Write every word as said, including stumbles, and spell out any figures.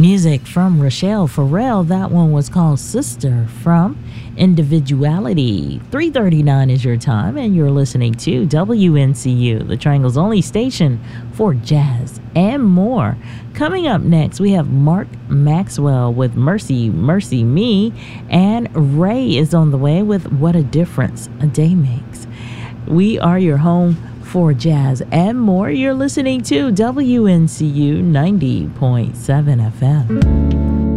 Music from Rochelle Farrell. That one was called Sister from Individuality. three thirty-nine is your time, and you're listening to W N C U, the Triangle's only station for jazz and more. Coming up next, we have Mark Maxwell with Mercy, Mercy Me, and Ray is on the way with What a Difference a Day Makes. We are your home for jazz and more. You're listening to W N C U ninety point seven F M.